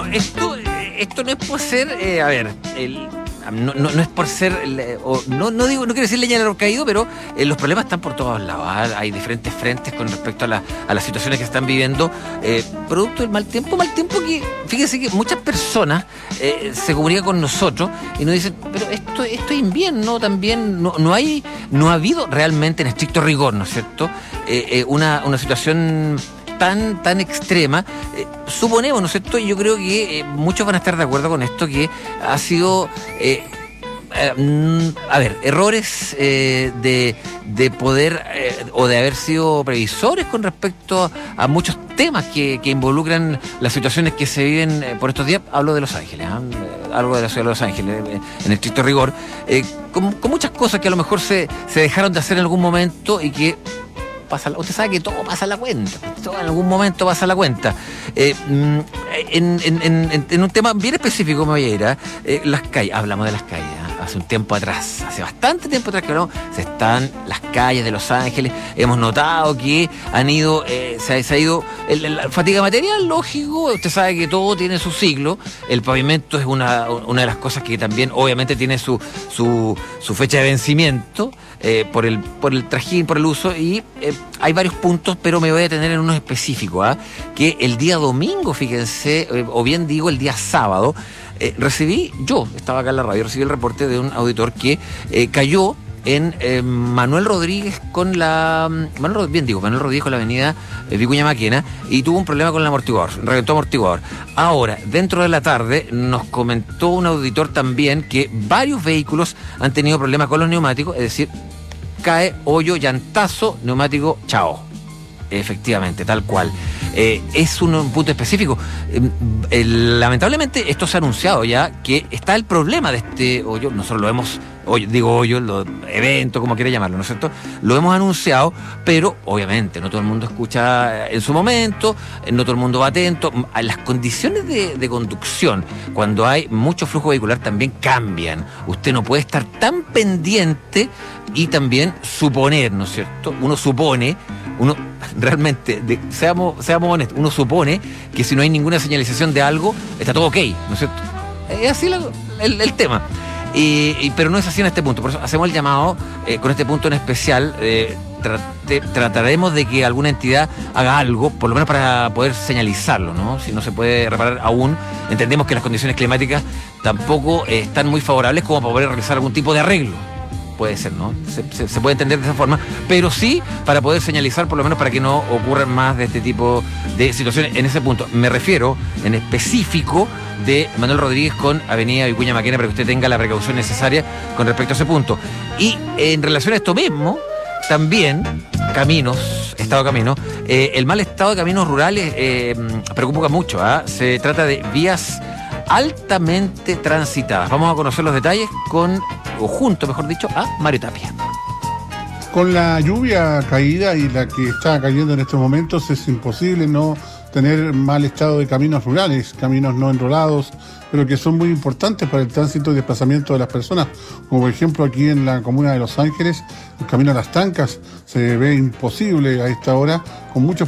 esto no es por ser, a ver, no es por ser, no quiero decir leña en el árbol caído, pero los problemas están por todos lados. Hay diferentes frentes con respecto a las situaciones que están viviendo, producto del mal tiempo que, fíjense que muchas personas se comunican con nosotros y nos dicen, pero esto es invierno también, no ha habido realmente en estricto rigor, ¿no es cierto?, una situación tan extrema. Suponemos, ¿no es cierto? Y yo creo que muchos van a estar de acuerdo con esto, que ha sido errores de poder o de haber sido previsores con respecto a muchos temas que involucran las situaciones que se viven por estos días. Hablo de Los Ángeles, algo de la ciudad de Los Ángeles, en estricto rigor, con muchas cosas que a lo mejor se dejaron de hacer en algún momento y que usted sabe que todo pasa a la cuenta, todo en algún momento pasa a la cuenta. En un tema bien específico me voy a ir, las calles, hablamos de las calles, hace un tiempo atrás, hace bastante tiempo atrás que hablamos, están las calles de Los Ángeles, hemos notado que se ha ido la fatiga material, lógico, usted sabe que todo tiene su ciclo, el pavimento es una de las cosas que también obviamente tiene su fecha de vencimiento, por el trajín, por el uso, y hay varios puntos, pero me voy a detener en uno específico, que el día domingo, fíjense, o bien digo el día sábado, estaba acá en la radio, recibí el reporte de un auditor que cayó en Manuel Rodríguez con la avenida Vicuña Maquena, y tuvo un problema con el amortiguador, reventó amortiguador. Ahora, dentro de la tarde, nos comentó un auditor también que varios vehículos han tenido problemas con los neumáticos, es decir, cae, hoyo, llantazo, neumático, chao. Efectivamente, tal cual. Es un punto específico. Lamentablemente esto se ha anunciado ya, que está el problema de este hoyo. Nosotros lo hemos, evento, como quiera llamarlo, ¿no es cierto? Lo hemos anunciado, pero obviamente no todo el mundo escucha en su momento, no todo el mundo va atento. Las condiciones de conducción, cuando hay mucho flujo vehicular, también cambian. Usted no puede estar tan pendiente y también suponer, ¿no es cierto? Uno realmente, seamos honestos, uno supone que si no hay ninguna señalización de algo, está todo ok, ¿no es cierto? Es así el tema. Pero no es así en este punto. Por eso hacemos el llamado con este punto en especial. Trataremos de que alguna entidad haga algo, por lo menos para poder señalizarlo, ¿no? Si no se puede reparar aún, entendemos que las condiciones climáticas tampoco están muy favorables como para poder realizar algún tipo de arreglo. Puede ser, ¿no? Se puede entender de esa forma, pero sí para poder señalizar, por lo menos para que no ocurran más de este tipo de situaciones en ese punto. Me refiero en específico de Manuel Rodríguez con avenida Vicuña Maquena, para que usted tenga la precaución necesaria con respecto a ese punto. Y en relación a esto mismo, también estado de caminos, el mal estado de caminos rurales preocupa mucho, Se trata de vías altamente transitadas. Vamos a conocer los detalles junto a Mario Tapia. Con la lluvia caída y la que está cayendo en estos momentos, es imposible no tener mal estado de caminos rurales, caminos no enrolados, pero que son muy importantes para el tránsito y desplazamiento de las personas, como por ejemplo aquí en la comuna de Los Ángeles, el camino a Las Tancas se ve imposible a esta hora, con mucho